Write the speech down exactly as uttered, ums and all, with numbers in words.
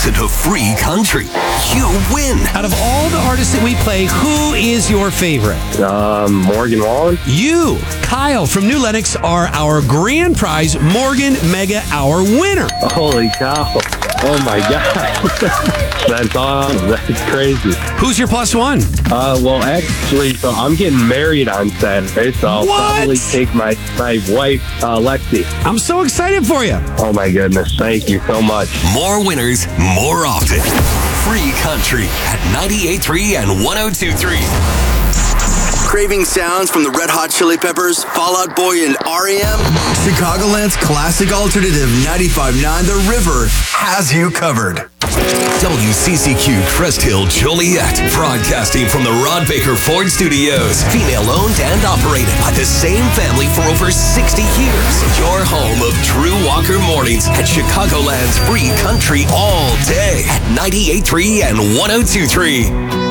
listen to Free Country, you win. Out of all the artists that we play, who is your favorite? Um, Morgan Wallen. You, Kyle from New Lenox, are our grand prize Morgan Mega Hour winner. Holy cow. Oh my God. That's awesome. That's crazy. Who's your plus one? Uh, well, actually, so I'm getting married on Saturday, so I'll What? probably take my, my wife, uh, Lexi. I'm so excited for you. Oh my goodness. Thank you so much. More winners, more often. Free Country at ninety-eight point three and one oh two point three. Craving sounds from the Red Hot Chili Peppers, Fall Out Boy, and R E M? Chicagoland's classic alternative ninety-five point nine The River has you covered. W C C Q Crest Hill Joliet, broadcasting from the Rod Baker Ford Studios. Female owned and operated by the same family for over sixty years. Your home of Drew Walker Mornings at Chicagoland's Free Country all day at ninety-eight point three and one oh two point three.